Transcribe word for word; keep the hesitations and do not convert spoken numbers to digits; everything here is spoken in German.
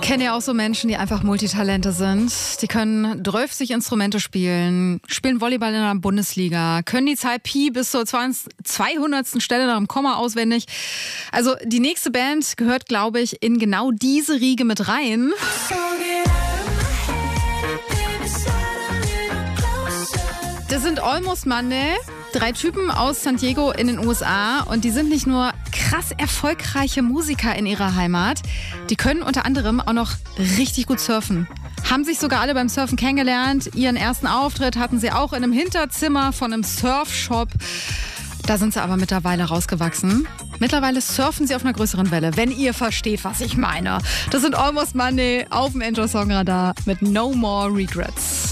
kenne ja auch so Menschen, die einfach Multitalente sind. Die können dreißig Instrumente spielen, spielen Volleyball in der Bundesliga, können die Zahl Pi bis zur zweihundertsten Stelle nach dem Komma auswendig. Also die nächste Band gehört, glaube ich, in genau diese Riege mit rein. Das sind Almost Monday, drei Typen aus San Diego in den U S A und die sind nicht nur krass erfolgreiche Musiker in ihrer Heimat, die können unter anderem auch noch richtig gut surfen. Haben sich sogar alle beim Surfen kennengelernt. Ihren ersten Auftritt hatten sie auch in einem Hinterzimmer von einem Surfshop. Da sind sie aber mittlerweile rausgewachsen. Mittlerweile surfen sie auf einer größeren Welle, wenn ihr versteht, was ich meine. Das sind Almost Monday auf dem Enjoy Song Radar mit No More Regrets.